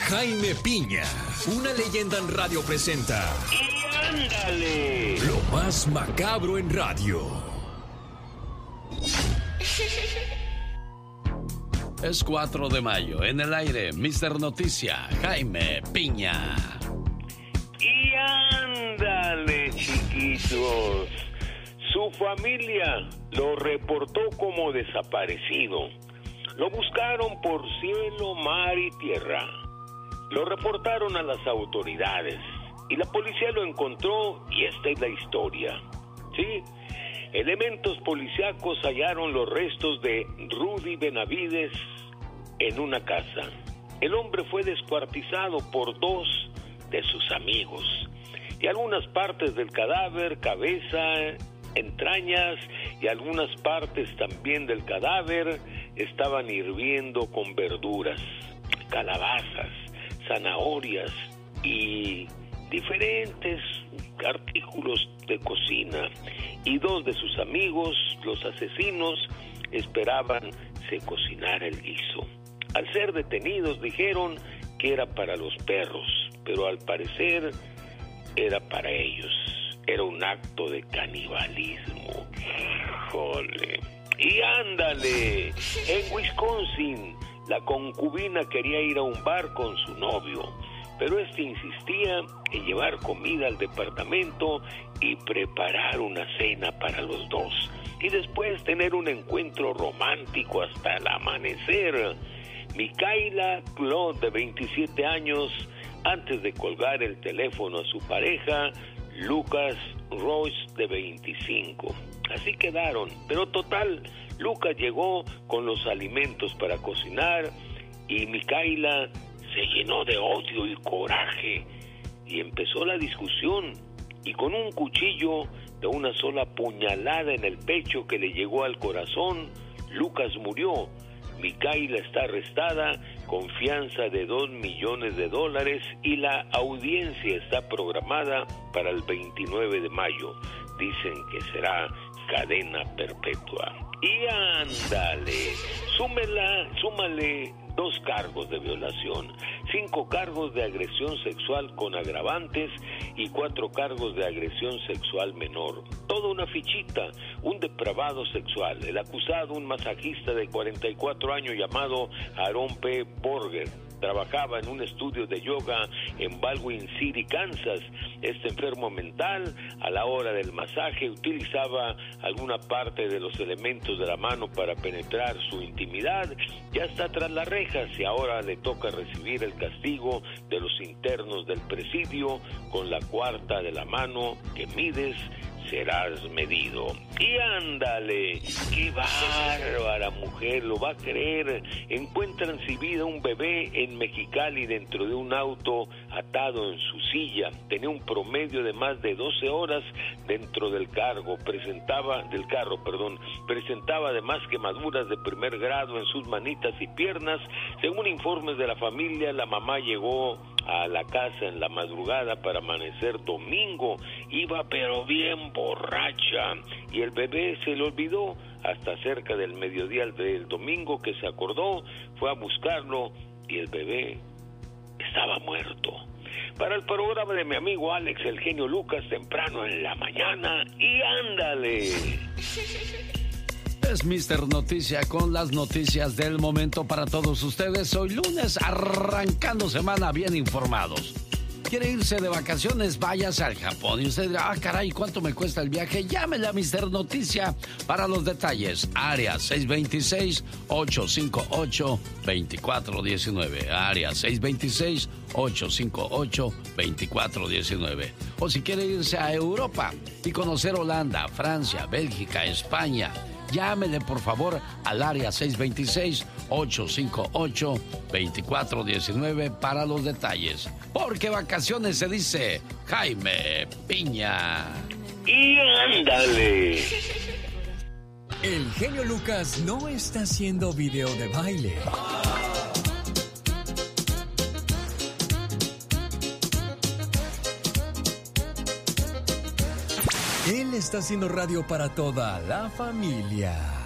Jaime Piña, una leyenda en radio presenta. ¡Y ándale! Lo más macabro en radio. Es 4 de mayo, en el aire, Mr. Noticia, Jaime Piña. ¡Y ándale, chiquitos! Su familia lo reportó como desaparecido. Lo buscaron por cielo, mar y tierra. Lo reportaron a las autoridades y la policía lo encontró y esta es la historia. Sí, elementos policíacos hallaron los restos de Rudy Benavides en una casa. El hombre fue descuartizado por 2 de sus amigos y algunas partes del cadáver, cabeza, entrañas y algunas partes también del cadáver estaban hirviendo con verduras, calabazas, zanahorias y diferentes artículos de cocina. Y 2 de sus amigos, los asesinos, esperaban se cocinara el guiso. Al ser detenidos dijeron que era para los perros, pero al parecer era para ellos. Era un acto de canibalismo. ¡Híjole! ¡Y ándale! En Wisconsin, la concubina quería ir a un bar con su novio, pero este insistía en llevar comida al departamento y preparar una cena para los 2, y después tener un encuentro romántico hasta el amanecer. Micaela Claude, de 27 años, antes de colgar el teléfono a su pareja, Lucas Royce, de 25. Así quedaron, pero total, Lucas llegó con los alimentos para cocinar y Micaela se llenó de odio y coraje y empezó la discusión, y con un cuchillo de una sola puñalada en el pecho que le llegó al corazón, Lucas murió. Micaela está arrestada con fianza de $2 millones y la audiencia está programada para el 29 de mayo. Dicen que será cadena perpetua. Y ándale, súmale 2 cargos de violación, 5 cargos de agresión sexual con agravantes y 4 cargos de agresión sexual menor. Toda una fichita, un depravado sexual. El acusado, un masajista de 44 años llamado Aaron P. Borger. Trabajaba en un estudio de yoga en Baldwin City, Kansas. Este enfermo mental, a la hora del masaje, utilizaba alguna parte de los elementos de la mano para penetrar su intimidad. Ya está tras las rejas y ahora le toca recibir el castigo de los internos del presidio. Con la cuarta de la mano que mides, serás medido. Y ándale, qué bárbara mujer, lo va a creer. Encuentran sin vida un bebé en Mexicali dentro de un auto atado en su silla. Tenía un promedio de más de 12 horas dentro del carro. Presentaba además quemaduras de primer grado en sus manitas y piernas. Según informes de la familia, la mamá llegó a la casa en la madrugada para amanecer domingo. Iba pero bien borracha y el bebé se le olvidó hasta cerca del mediodía del domingo, que se acordó, fue a buscarlo y el bebé estaba muerto. Para el programa de mi amigo Alex, el genio Lucas, temprano en la mañana. Y ándale. Es Mr. Noticia con las noticias del momento para todos ustedes. Hoy lunes, arrancando semana bien informados. ¿Quiere irse de vacaciones? Váyase al Japón. Y usted dirá, caray, ¿cuánto me cuesta el viaje? Llámele a Mr. Noticia para los detalles. Área 626-858-2419. Área 626-858-2419. O si quiere irse a Europa y conocer Holanda, Francia, Bélgica, España, llámele por favor al área 626-858-2419 para los detalles. Porque vacaciones se dice Jaime Piña. Y ándale. El genio Lucas no está haciendo video de baile. Él está haciendo radio para toda la familia.